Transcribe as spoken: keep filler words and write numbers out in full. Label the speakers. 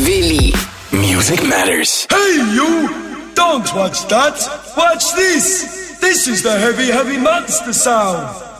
Speaker 1: Willy.
Speaker 2: Music matters.
Speaker 3: Hey, you! Don't watch that. Watch this. This is the heavy, heavy monster sound.